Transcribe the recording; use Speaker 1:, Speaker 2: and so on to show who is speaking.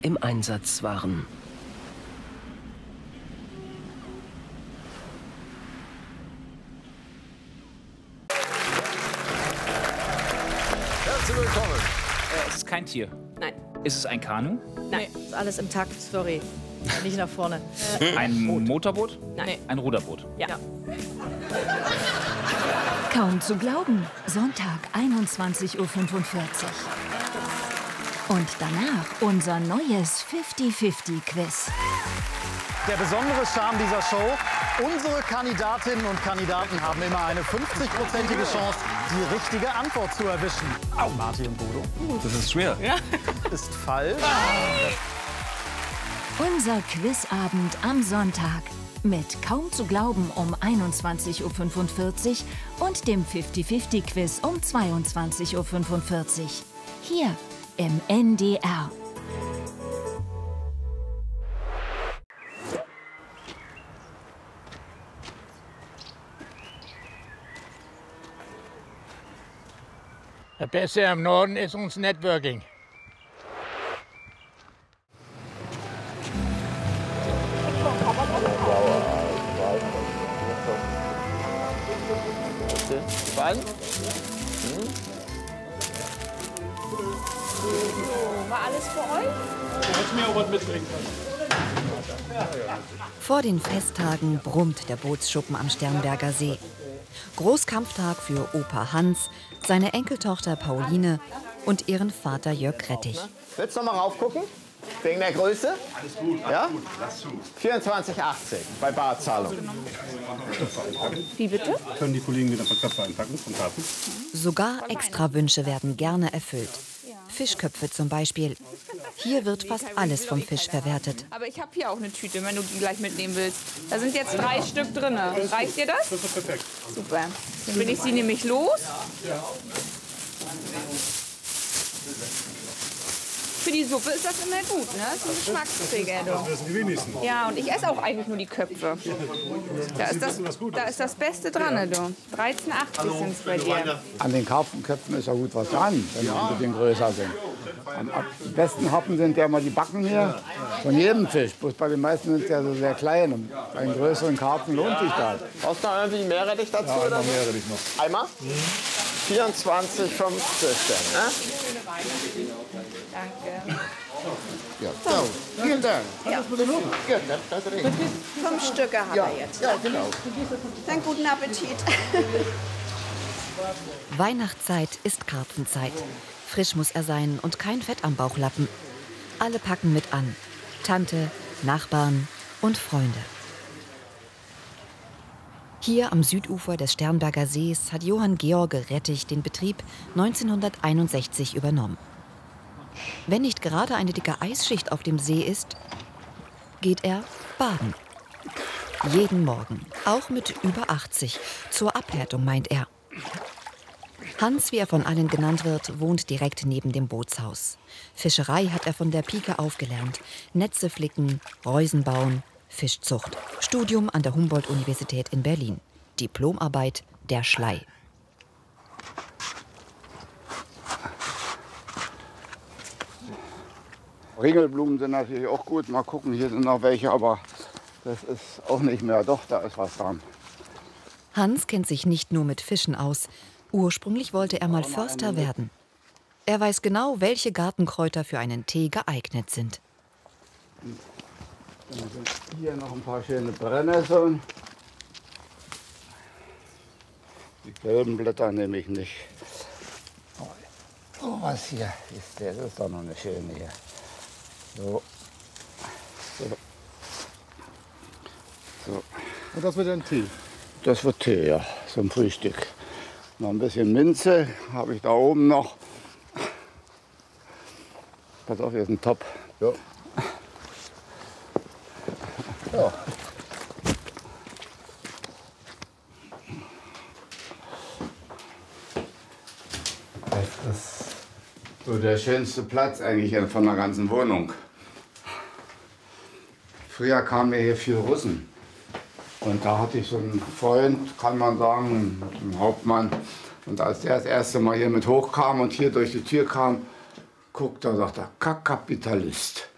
Speaker 1: im Einsatz waren.
Speaker 2: Herzlich willkommen.
Speaker 3: Es ist kein Tier.
Speaker 4: Nein.
Speaker 3: Ist es ein Kanu?
Speaker 4: Nein.
Speaker 5: Ist alles intakt, sorry. Nicht nach vorne.
Speaker 3: Ein Motorboot?
Speaker 4: Nein.
Speaker 3: Ein Ruderboot?
Speaker 4: Ja.
Speaker 6: Kaum zu glauben, Sonntag 21:45 Uhr. Und danach unser neues 50-50-Quiz.
Speaker 7: Der besondere Charme dieser Show: unsere Kandidatinnen und Kandidaten haben immer eine 50-prozentige Chance, die richtige Antwort zu erwischen. Au, Martin und Bodo.
Speaker 3: Das ist schwer.
Speaker 4: Ja.
Speaker 7: Ist falsch.
Speaker 6: Unser Quizabend am Sonntag. Mit Kaum zu glauben um 21:45 Uhr und dem 50-50-Quiz um 22:45 Uhr. Hier im NDR.
Speaker 8: Das Beste im Norden ist uns Networking.
Speaker 4: War alles für euch?
Speaker 9: Vor den Festtagen brummt der Bootsschuppen am Sternberger See. Großkampftag für Opa Hans, seine Enkeltochter Pauline und ihren Vater Jörg Rettich.
Speaker 10: Willst du noch mal raufgucken? Wegen der Größe? Alles gut, ja? 24,80 bei Barzahlung.
Speaker 4: Wie bitte?
Speaker 11: Können die Kollegen wieder ein paar Köpfe einpacken vom Karten?
Speaker 9: Sogar Extrawünsche werden gerne erfüllt. Fischköpfe zum Beispiel. Hier wird fast alles vom Fisch verwertet.
Speaker 4: Aber ich habe hier auch eine Tüte, wenn du die gleich mitnehmen willst. Da sind jetzt 3 Stück drin. Reicht dir das?
Speaker 11: Das ist perfekt.
Speaker 4: Super. Dann bin ich sie nämlich los. Für die Suppe ist das immer gut, ne? Das ist ein Geschmacksträger, du.
Speaker 11: Das sind die wenigsten.
Speaker 4: Ja, und ich esse auch eigentlich nur die Köpfe. Da ist das Beste dran, du. 13,80 sind es bei dir.
Speaker 12: An den Karpfenköpfen ist ja gut was dran, wenn die ein bisschen größer sind. Am besten Happen sind ja immer die Backen hier von jedem Fisch. Bloß bei den meisten sind es ja so sehr klein. Und bei den größeren Karpfen lohnt sich das.
Speaker 10: Brauchst du noch irgendwie Meerrettich dazu?
Speaker 12: Ja,
Speaker 10: oder
Speaker 12: noch
Speaker 10: so?
Speaker 12: Meerrettich noch.
Speaker 10: Einmal? 24,50. Ne?
Speaker 4: Danke.
Speaker 12: Ja, so, vielen Dank.
Speaker 4: Ja.
Speaker 12: Ja, das ist richtig.
Speaker 4: 5 Stücke hat er jetzt.
Speaker 12: Ja, genau.
Speaker 4: Dann guten Appetit.
Speaker 9: Weihnachtszeit ist Karpfenzeit. Frisch muss er sein und kein Fett am Bauchlappen. Alle packen mit an. Tante, Nachbarn und Freunde. Hier am Südufer des Sternberger Sees hat Johann Georg Rettich den Betrieb 1961 übernommen. Wenn nicht gerade eine dicke Eisschicht auf dem See ist, geht er baden. Jeden Morgen, auch mit über 80. Zur Abhärtung, meint er. Hans, wie er von allen genannt wird, wohnt direkt neben dem Bootshaus. Fischerei hat er von der Pike auf gelernt. Netze flicken, Reusen bauen, Fischzucht. Studium an der Humboldt-Universität in Berlin. Diplomarbeit Der Schlei.
Speaker 12: Ringelblumen sind natürlich auch gut. Mal gucken, hier sind noch welche, aber das ist auch nicht mehr. Doch, da ist was dran.
Speaker 9: Hans kennt sich nicht nur mit Fischen aus. Ursprünglich wollte er mal Förster werden. Er weiß genau, welche Gartenkräuter für einen Tee geeignet sind.
Speaker 12: Dann sind hier noch ein paar schöne Brennnesseln. Die gelben Blätter nehme ich nicht. Oh, was hier ist der? Das ist doch noch eine schöne hier. So. So. So.
Speaker 11: Und das wird ein Tee?
Speaker 12: Das wird Tee, ja, zum Frühstück. Noch ein bisschen Minze habe ich da oben noch. Pass auf, hier ist ein Topf. Ja. Ja. Das ist so der schönste Platz eigentlich von der ganzen Wohnung. Früher kamen hier viele Russen. Und da hatte ich so einen Freund, kann man sagen, einen Hauptmann. Und als der das erste Mal hier mit hochkam und hier durch die Tür kam, guckte er und sagte, Kapitalist.